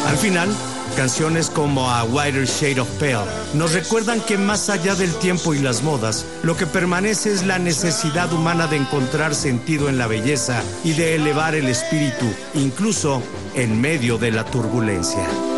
Al final, canciones como A Whiter Shade of Pale nos recuerdan que más allá del tiempo y las modas, lo que permanece es la necesidad humana de encontrar sentido en la belleza y de elevar el espíritu, incluso en medio de la turbulencia.